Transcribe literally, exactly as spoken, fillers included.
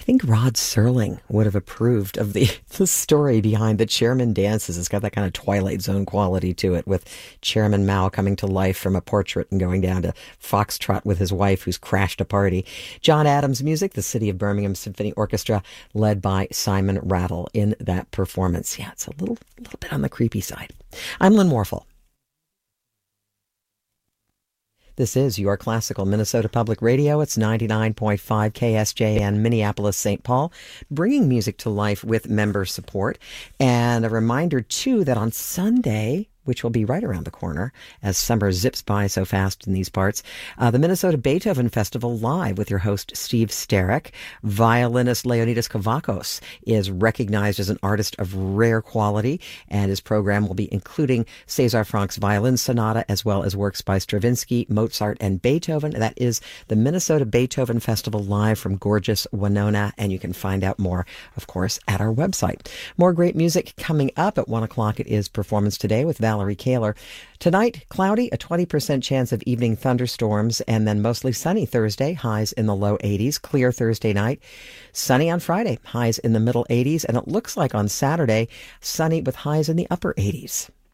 think Rod Serling would have approved of the, the story behind the Chairman Dances. It's got that kind of Twilight Zone quality to it, with Chairman Mao coming to life from a portrait and going down to foxtrot with his wife who's crashed a party. John Adams music, the City of Birmingham Symphony Orchestra, led by Simon Rattle in that performance. Yeah, it's a little, little bit on the creepy side. I'm Lynn Warfel. This is your classical Minnesota Public Radio. It's ninety-nine point five K S J N, Minneapolis, Saint Paul, bringing music to life with member support. And a reminder, too, that on Sunday, which will be right around the corner as summer zips by so fast in these parts, uh, the Minnesota Beethoven Festival live with your host, Steve Sterek. Violinist Leonidas Kavakos is recognized as an artist of rare quality, and his program will be including César Franck's Violin Sonata, as well as works by Stravinsky, Mozart, and Beethoven. That is the Minnesota Beethoven Festival live from gorgeous Winona, and you can find out more, of course, at our website. More great music coming up at one o'clock. It is Performance Today with Val Valerie Kaler. Tonight, cloudy, a twenty percent chance of evening thunderstorms, and then mostly sunny Thursday, highs in the low eighties. Clear Thursday night. Sunny on Friday, highs in the middle eighties. And it looks like on Saturday, sunny with highs in the upper eighties.